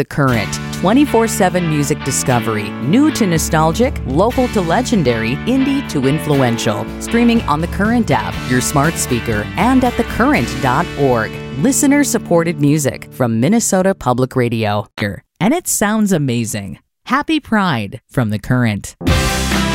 The Current. 24/7 music discovery. New to nostalgic, local to legendary, indie to influential. Streaming on The Current app, your smart speaker, and at thecurrent.org. Listener-supported music from Minnesota Public Radio. And it sounds amazing. Happy Pride from The Current.